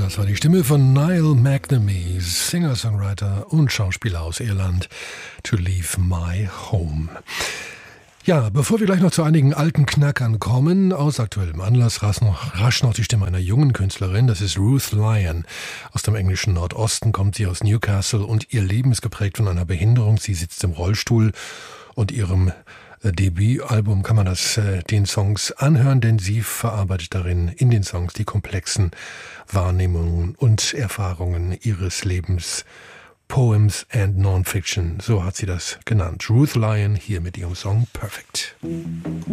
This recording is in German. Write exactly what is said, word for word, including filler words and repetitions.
Das war die Stimme von Niall McNamee, Singer-Songwriter und Schauspieler aus Irland, To Leave My Home. Ja, bevor wir gleich noch zu einigen alten Knackern kommen, aus aktuellem Anlass rasch noch, rasch noch die Stimme einer jungen Künstlerin, das ist Ruth Lyon. Aus dem englischen Nordosten kommt sie aus Newcastle und ihr Leben ist geprägt von einer Behinderung. Sie sitzt im Rollstuhl und ihrem äh, Debütalbum kann man das äh, den Songs anhören, denn sie verarbeitet darin in den Songs die komplexen Wahrnehmungen und Erfahrungen ihres Lebens. Poems and Non-Fiction, so hat sie das genannt. Ruth Lyon hier mit ihrem Song Perfect.